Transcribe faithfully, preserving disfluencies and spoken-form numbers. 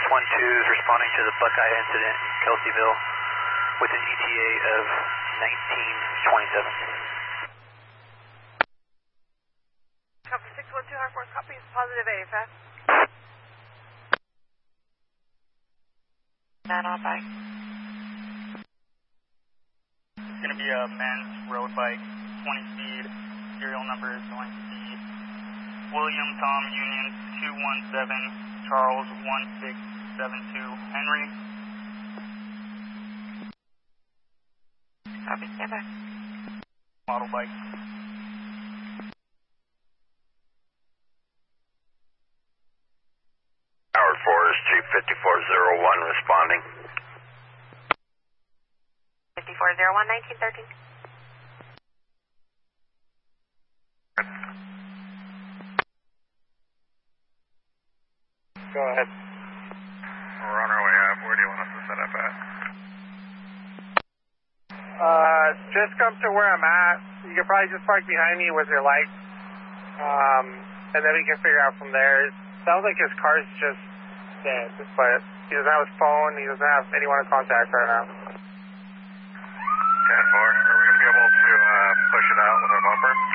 one two is responding to the Buckeye incident in Kelseyville with an E T A of nineteen twenty-seven. Copy six one two, Hartford, copies positive A, fast. Man on bike. It's going to be a men's road bike, twenty speed, serial number is going to be William Tom Union two one seven, Charles one six seven two, Henry. Copy, stand by. Model bike. Howard Forest, Chief fifty-four oh one responding. fifty-four oh one, nineteen thirteen. Go ahead. We're on our way up. Where do you want us to set up at? Uh, just come to where I'm at. You can probably just park behind me with your lights. Um, and then we can figure out from there. It sounds like his car's just dead, but he doesn't have his phone. He doesn't have anyone to contact right now. ten four. Are we going to be able to uh, push it out with our bumper?